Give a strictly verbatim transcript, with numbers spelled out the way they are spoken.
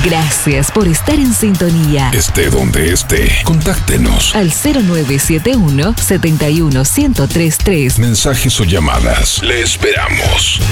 Gracias por estar en sintonía. Esté donde esté, contáctenos al cero nueve siete uno, siete uno, uno cero tres tres. Mensajes o llamadas. Le esperamos.